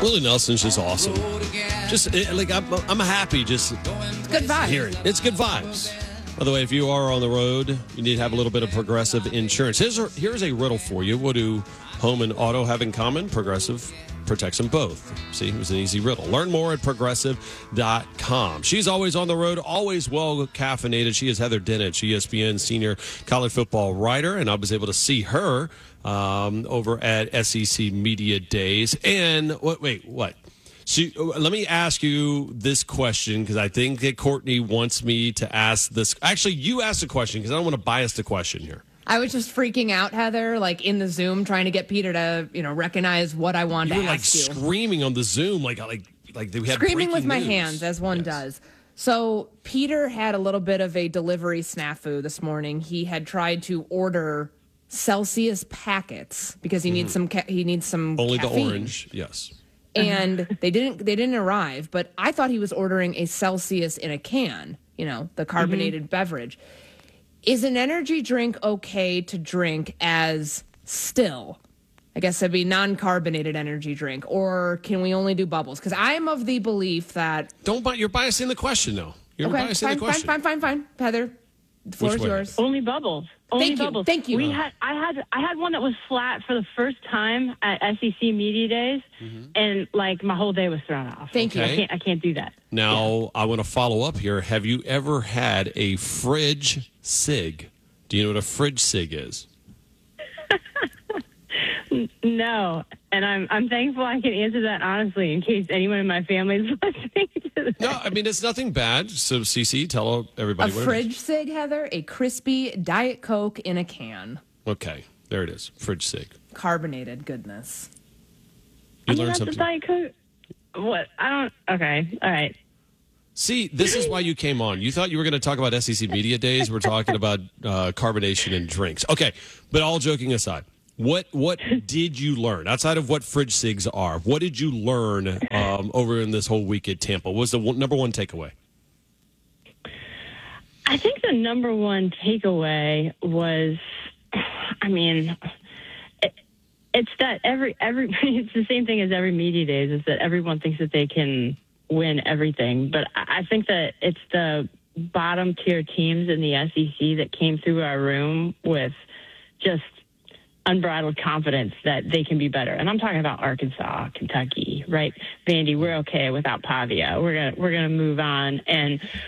Willie Nelson's just awesome. I'm happy just It's good vibes. hearing. It's good vibes. By the way, if you are on the road, you need to have a little bit of Progressive insurance. Here's a riddle for you. What do home and auto have in common? Progressive protects them both. See, it was an easy riddle. Learn more at Progressive.com. She's always on the road, always well caffeinated. She is Heather Dinich, ESPN senior college football writer, and I was able to see her over at SEC Media Days. And what? Let me ask you this question, because I think that Courtney wants me to ask this. Actually, you ask the question, because I don't want to bias the question here. I was just freaking out, Heather, like in the Zoom, trying to get Peter to, recognize what I wanted to ask you. You were screaming on the Zoom, like we had screaming with my news. hands, as one does. So Peter had a little bit of a delivery snafu this morning. He had tried to order Celsius packets because he needs some. He needs some only caffeine. The orange, yes. And they didn't arrive. But I thought he was ordering a Celsius in a can. The carbonated beverage. Is an energy drink okay to drink as still? I guess it'd be non-carbonated energy drink. Or can we only do bubbles? Because I'm of the belief that... You're biasing the question, though. You're biasing the question. Fine. Heather, the floor is yours. Only bubbles. Only bubbles. Thank you. I had one that was flat for the first time at SEC Media Days, and my whole day was thrown off. Thank you. I can't do that. Now, I want to follow up here. Have you ever had a fridge sig? Do you know what a fridge sig is? No, and I'm thankful I can answer that honestly in case anyone in my family is listening to this. No, I mean, it's nothing bad. So, Cece, tell everybody A what fridge it is. sig, Heather, a crispy Diet Coke in a can. Okay, there it is. Fridge sig. Carbonated goodness. You That's learned a something. Diet Coke. What? Okay, all right. See, this is why you came on. You thought you were going to talk about SEC Media Days. We're talking about carbonation and drinks. Okay, but all joking aside, what did you learn outside of what fridge sigs are? What did you learn over in this whole week at Tampa? What was the number one takeaway? I think the number one takeaway was, it's that it's the same thing as every media days, is that everyone thinks that they can win everything. But I think that it's the bottom tier teams in the SEC that came through our room with just unbridled confidence that they can be better. And I'm talking about Arkansas, Kentucky, right? Vandy, we're okay without Pavia. We're gonna move on. And